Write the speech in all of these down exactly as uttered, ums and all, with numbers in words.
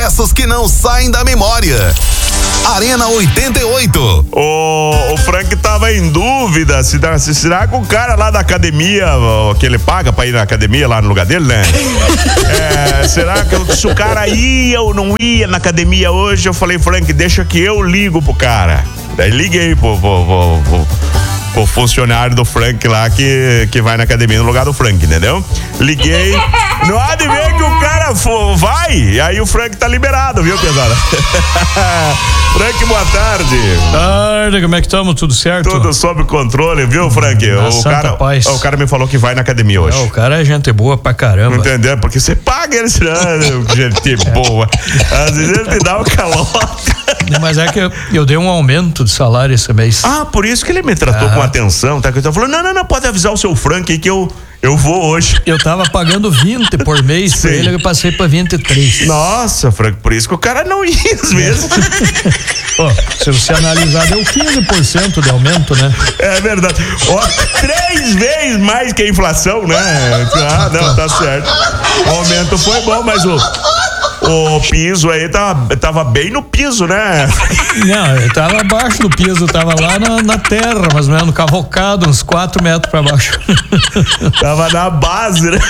sucessos que não saem da memória. Arena oitenta e oito. O, o Frank tava em dúvida se, se será que o cara lá da academia, que ele paga pra ir na academia lá no lugar dele, né? É, será que se o cara ia ou não ia na academia hoje? Eu falei, Frank, deixa que eu ligo pro cara. Daí liguei pro, pro, pro, pro, pro funcionário do Frank lá que, que vai na academia no lugar do Frank, entendeu? Liguei. Não há de ver que o cara for, vai, e aí o Frank tá liberado, viu, pesada? Frank, boa tarde. Tarde, como é que estamos? Tudo certo? Tudo sob controle, viu, Frank? Na o, santa cara, paz. o cara me falou que vai na academia hoje. Não, o cara é gente boa pra caramba. Entendeu? Porque você paga ele, gente boa. Às vezes ele te dá um calota. Mas é que eu, eu dei um aumento de salário esse mês. Ah, por isso que ele me tratou ah. com atenção, tá? Que eu tava falando, não, não, não, pode avisar o seu Frank aí que eu, eu vou hoje. Eu tava pagando vinte por mês pra ele, eu passei pra vinte e três. Nossa, Frank, por isso que o cara não ia mesmo. Ó, se você analisar, deu quinze por cento de aumento, né? É verdade. Ó, três vezes mais que a inflação, né? Ah, não, tá certo. O aumento foi bom, mas o... O piso aí tava, tava bem no piso, né? Não, eu tava abaixo do piso, tava lá na, na terra, mais ou menos, cavocado, uns quatro metros pra baixo. Tava na base, né?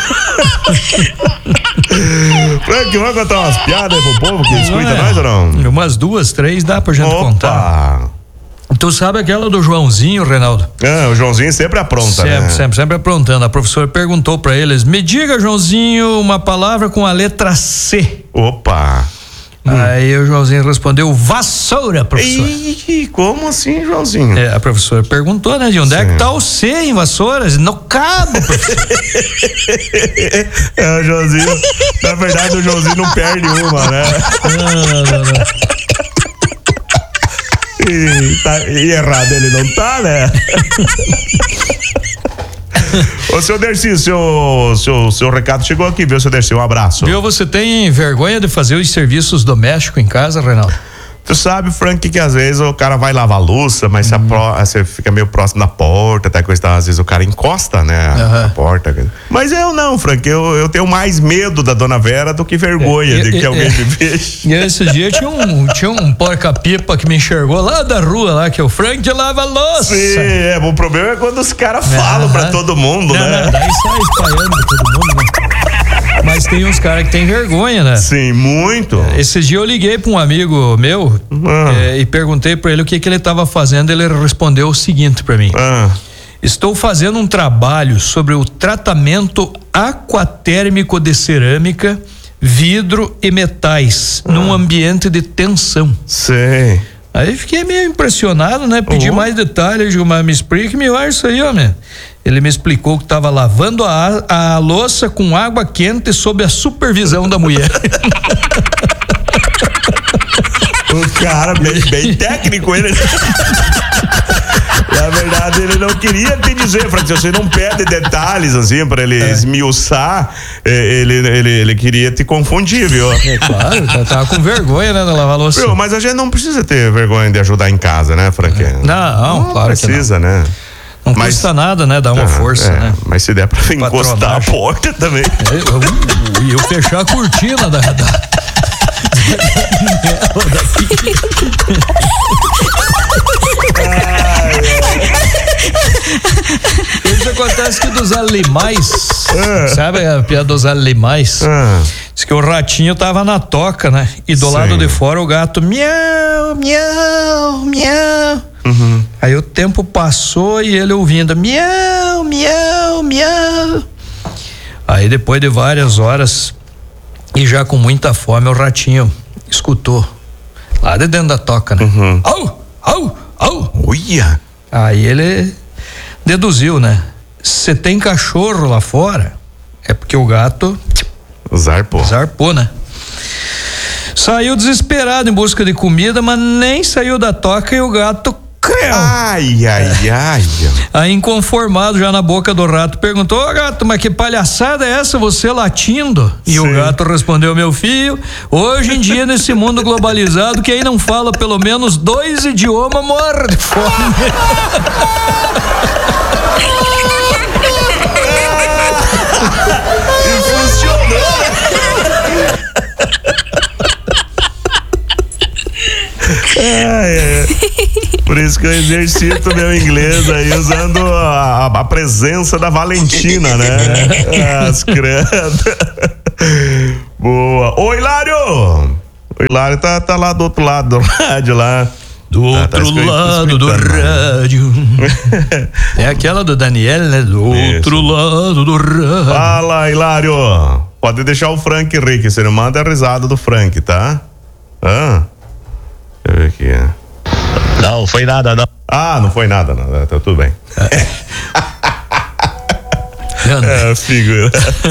Frank, vamos contar umas piadas aí pro povo que escuta é, nós ou não? Umas duas, três dá pra gente Opa. contar. Tu sabe aquela do Joãozinho, Reinaldo? Ah, o Joãozinho sempre apronta, sempre, né? Sempre, sempre aprontando. A professora perguntou pra eles, me diga, Joãozinho, uma palavra com a letra C. Opa! Aí hum. o Joãozinho respondeu, vassoura, professor. Ih, como assim, Joãozinho? É, a professora perguntou, né, de onde Sim. é que tá o C em vassouras? No cabo, professor. É, o Joãozinho, na verdade o Joãozinho não perde uma, né? Não, não, não. E, tá, e errado ele não tá, né? Ô, seu Dercy, seu, seu, seu recado chegou aqui, viu, seu Dercy? Um abraço. Viu, você tem vergonha de fazer os serviços domésticos em casa, Reinaldo? Tu sabe, Frank, que às vezes o cara vai lavar a louça, mas hum. você fica meio próximo da porta, até coisa, às vezes o cara encosta, né, uhum. a porta. Mas eu não, Frank, eu, eu tenho mais medo da dona Vera do que vergonha é, de é, que é, alguém me veja. E esse dia tinha um, tinha um porca-pipa que me enxergou lá da rua, lá, que é o Frank lava a louça. Sim, é, o problema é quando os caras uhum. falam pra todo mundo, não, né? Não, daí sai espalhando pra todo mundo, né? Mas tem uns caras que tem vergonha, né? Sim, muito. Esses dias eu liguei pra um amigo meu ah. é, e perguntei pra ele o que que ele tava fazendo. Ele respondeu o seguinte pra mim. Ah. Estou fazendo um trabalho sobre o tratamento aquatérmico de cerâmica, vidro e metais ah. num ambiente de tensão. Sei. Aí fiquei meio impressionado, né? Pedi uhum. mais detalhes, mas me explique melhor isso aí, homem. Ele me explicou que estava lavando a, a louça com água quente sob a supervisão da mulher. O cara bem, bem técnico, ele. Na verdade, ele não queria te dizer, Frank, se você não pede detalhes assim pra ele é. esmiuçar, ele, ele, ele queria te confundir, viu? É claro, já tava com vergonha, né, de lavar a louça. Viu, mas a gente não precisa ter vergonha de ajudar em casa, né, Frank? É. Não, não, claro precisa, que não. né? Não mas, custa nada, né? Dar uma ah, força, é, né? Mas se der pra encostar a porta também. E eu, eu, eu fechar a cortina da... da... Isso acontece que dos animais, ah. sabe a piada dos animais? Ah. Diz que o ratinho tava na toca, né? E do Sim. lado de fora o gato miau, miau, miau. Uhum. Aí o tempo passou e ele ouvindo miau, miau, miau. Aí depois de várias horas e já com muita fome o ratinho escutou lá de dentro da toca, né? Uhum. Au, au, au. Uia. Aí ele deduziu, né? Se tem cachorro lá fora, é porque o gato zarpou. Zarpou, né? Saiu desesperado em busca de comida, mas nem saiu da toca e o gato creu. Ai, ai, ai. Aí, inconformado já na boca do rato, perguntou: ô gato, mas que palhaçada é essa, você latindo? E Sim. o gato respondeu: meu filho, hoje em dia nesse mundo globalizado, quem não fala pelo menos dois idiomas morre de fome. E funcionou. Por isso que eu exercito meu inglês aí usando a, a presença da Valentina, né? As credas. Boa. Ô, Hilário! O Hilário tá, tá lá do outro lado do rádio lá. Do outro tá, tá lado do rádio. É aquela do Daniel, né? Do Isso. outro lado do rádio. Fala, Hilário. Pode deixar o Frank rir, que você não manda a risada do Frank, tá? Ah. Deixa eu ver aqui. Não, foi nada, não. Ah, não foi nada, não. Tá tudo bem. É, figura.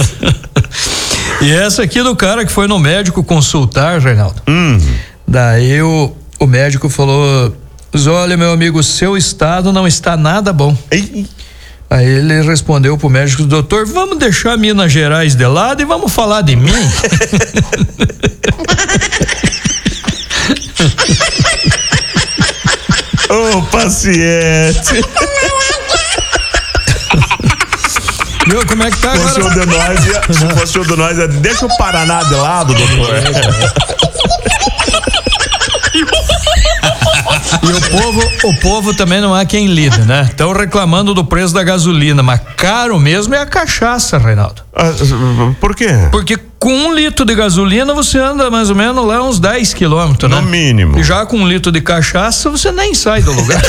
E essa aqui do cara que foi no médico consultar, Reinaldo. Hum. Daí o, o médico falou: olha, meu amigo, seu estado não está nada bom. Ei. Aí ele respondeu pro médico: doutor, vamos deixar Minas Gerais de lado e vamos falar de mim. Ô, oh, paciente. Viu como é que tá agora? Se fosse o de nós, ia, se fosse o de nós, ia, deixa o Paraná de lado, doutor. E o povo, o povo também não há quem lida, né? Estão reclamando do preço da gasolina, mas caro mesmo é a cachaça, Reinaldo. Ah, por quê? Porque com um litro de gasolina você anda mais ou menos lá uns dez quilômetros, né? No mínimo. E já com um litro de cachaça você nem sai do lugar.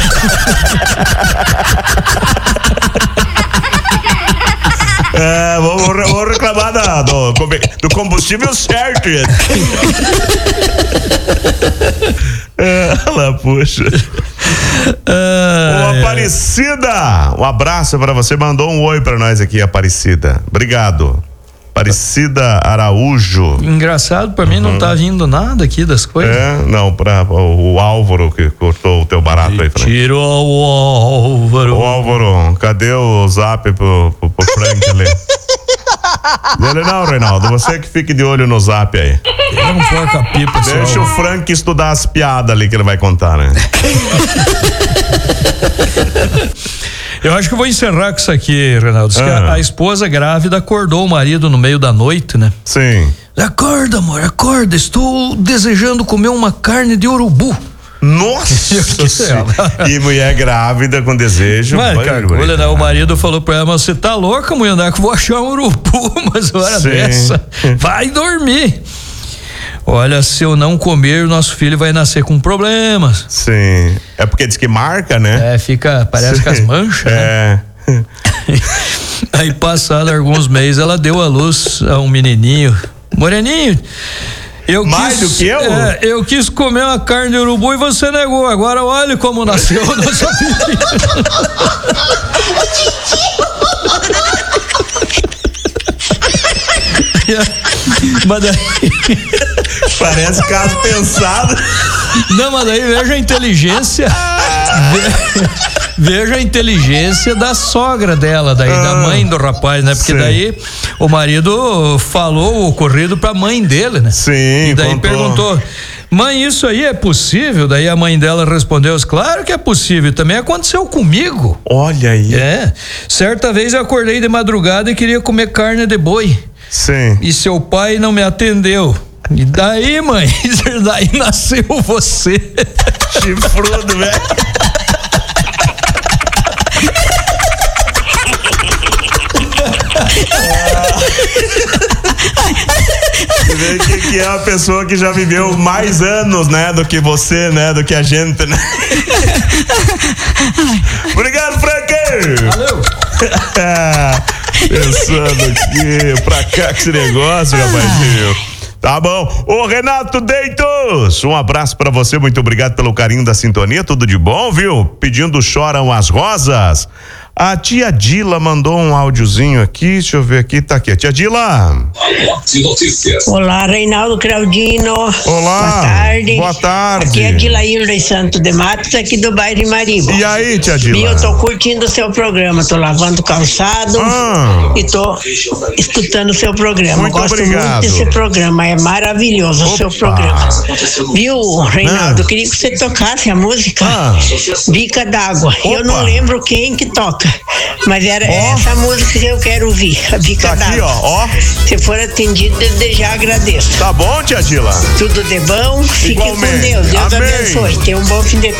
É, vou, vou reclamar da, do, do combustível certo. É, lá, puxa. Ô, Aparecida, um abraço pra você. Mandou um oi pra nós aqui, Aparecida. Obrigado. Aparecida Araújo. Engraçado, pra mim uhum. não tá vindo nada aqui das coisas. É, não, pra o, o Álvaro que cortou o teu barato e aí, Frank. Tirou o Álvaro. O Álvaro, cadê o zap pro, pro, pro Frank ali? Dele não, Reinaldo, você que fique de olho no zap aí. É um porca-pipa. Deixa o Frank estudar as piadas ali que ele vai contar, né? Eu acho que eu vou encerrar com isso aqui, Reinaldo. Ah. A, a esposa grávida acordou o marido no meio da noite, né? Sim. Acorda, amor, acorda. Estou desejando comer uma carne de urubu. Nossa! E mulher grávida com desejo. Mas, cara, olha, né, o marido falou pra ela: você tá louca, mulher? Que eu vou achar um urubu umas horas dessa. Vai dormir. Olha, se eu não comer, o nosso filho vai nascer com problemas. Sim. É porque diz que marca, né? É, fica, parece Sim. com as manchas. É. Né? Aí, passado alguns meses, ela deu à luz a um menininho. Moreninho. Eu Mais quis, do que eu? É, eu quis comer uma carne de urubu e você negou. Agora olha como nasceu o nosso filho. Mas daí... Parece caso pensado. Não, mas daí veja a inteligência. Veja a inteligência da sogra dela, daí, ah, da mãe do rapaz, né? Porque sim. daí o marido falou o ocorrido pra mãe dele, né? Sim. E daí contou. perguntou: mãe, isso aí é possível? Daí a mãe dela respondeu: claro que é possível, também aconteceu comigo. Olha aí. É. Certa vez eu acordei de madrugada e queria comer carne de boi. Sim. E seu pai não me atendeu. E daí, mãe? Daí nasceu você. Chifrudo, velho. Você vê que, que é uma pessoa que já viveu mais anos, né, do que você, né, do que a gente, né? Obrigado, Frank! Valeu! Pensando aqui, pra cá que esse negócio, rapazinho. Tá bom. Ô, Renato Deitos, um abraço pra você, muito obrigado pelo carinho da sintonia, tudo de bom, viu? Pedindo Choram as Rosas. A tia Dila mandou um áudiozinho aqui, deixa eu ver aqui, tá aqui, a tia Dila. Olá, Reinaldo Claudino. Olá. Boa tarde. Boa tarde. Aqui é a Dilaílda Santo de Matos, aqui do bairro de Maribo. E aí, tia Dila? E eu tô curtindo o seu programa, tô lavando calçado ah. e tô escutando o seu programa. Muito Gosto obrigado. muito desse programa, é maravilhoso Opa. o seu programa. Viu, Reinaldo, ah. eu queria que você tocasse a música ah. Bica d'Água. Eu não lembro quem que toca. Mas era oh. essa música que eu quero ouvir, a Bica tá d'Água. Aqui, ó, ó. Se for atendido, desde já agradeço. Tá bom, tia Dila? Tudo de bom, fique igualmente. com Deus. Deus Amém. abençoe. Tenha um bom fim de